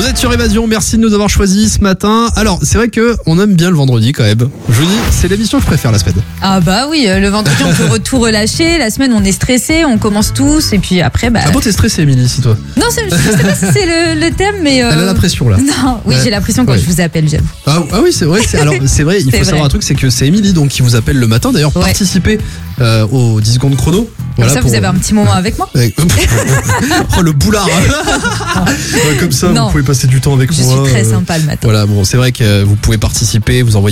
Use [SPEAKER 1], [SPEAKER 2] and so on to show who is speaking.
[SPEAKER 1] Vous êtes sur Évasion, merci de nous avoir choisis ce matin. Alors, c'est vrai que on aime bien le vendredi quand même. Je vous dis, c'est l'émission que je préfère la semaine.
[SPEAKER 2] Ah bah oui, le vendredi on peut tout relâcher. La semaine on est stressé, on commence tous et puis après
[SPEAKER 1] Ah bon, t'es stressée, Émilie, si toi?
[SPEAKER 2] Non, je sais pas si c'est le thème, mais.
[SPEAKER 1] Elle a la pression là.
[SPEAKER 2] Non, oui,
[SPEAKER 1] Ouais.
[SPEAKER 2] j'ai la pression quand
[SPEAKER 1] Ouais.
[SPEAKER 2] je vous appelle, j'avoue.
[SPEAKER 1] Ah oui, c'est vrai. Alors c'est vrai, il
[SPEAKER 2] C'est
[SPEAKER 1] faut
[SPEAKER 2] vrai.
[SPEAKER 1] savoir un truc, c'est que c'est Émilie donc qui vous appelle le matin. D'ailleurs,
[SPEAKER 2] Ouais.
[SPEAKER 1] participez aux 10 secondes chrono.
[SPEAKER 2] Comme ça, vous avez un petit moment avec moi.
[SPEAKER 1] Oh le boulard. Ouais, comme ça,
[SPEAKER 2] Non.
[SPEAKER 1] vous pouvez passer du temps avec
[SPEAKER 2] Je
[SPEAKER 1] moi.
[SPEAKER 2] suis très sympa le matin.
[SPEAKER 1] Voilà, bon, c'est vrai que vous pouvez participer, vous envoyer